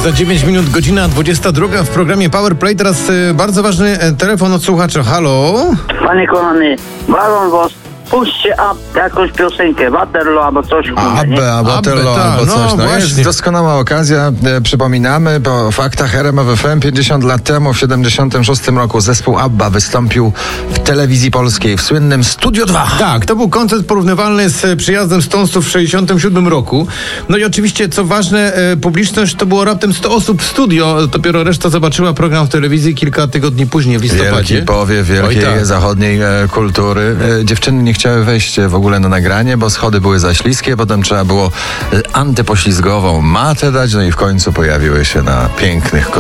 Za 9 minut, godzina 22 w programie Powerplay. Teraz bardzo ważny telefon od słuchacza. Halo? Panie kochany, walą was, puśćcie jakąś piosenkę, Waterloo albo coś. Abbe, albo Waterloo, ta, albo coś. no Jest właśnie. doskonała okazja. Przypominamy, po faktach RMF FM 50 lat temu, w 76 roku zespół ABBA wystąpił w telewizji polskiej w słynnym Studio 2. Tak, to był koncert porównywalny z przyjazdem Stonesów w 67 roku. No i oczywiście, co ważne, publiczność to było raptem 100 osób w studio. Dopiero reszta zobaczyła program w telewizji kilka tygodni później, w listopadzie. Wielki powiew wielkiej Oj, tak. zachodniej kultury. Dziewczyny nie chciały wejść w ogóle na nagranie, bo schody były za śliskie, potem trzeba było antypoślizgową matę dać, no i w końcu pojawiły się na pięknych